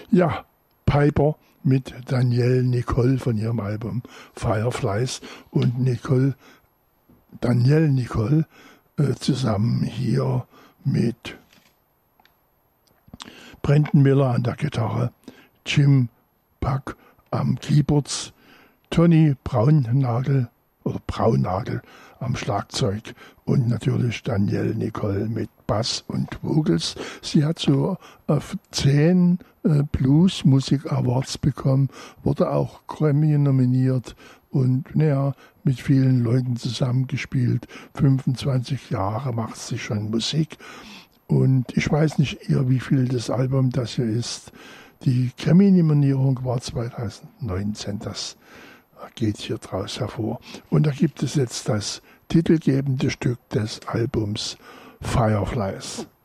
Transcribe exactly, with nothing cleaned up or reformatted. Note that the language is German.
Ja, Piper mit Danielle Nicole von ihrem Album Fireflies und Nicole, Danielle Nicole äh, zusammen hier mit Brendan Miller an der Gitarre, Jim Buck am Keyboards, Tony Braunagel oder Braunagel am Schlagzeug und natürlich Danielle Nicole mit Bass und Vocals. Sie hat so auf zehn äh, Blues Music Awards bekommen, wurde auch Grammy nominiert und naja, mit vielen Leuten zusammengespielt. fünfundzwanzig Jahre macht sie schon Musik. Und ich weiß nicht eher, wie viel das Album das hier ist. Die Grammy-Nominierung war zweitausendneunzehn, das geht hier draus hervor. Und da gibt es jetzt das titelgebende Stück des Albums Fireflies.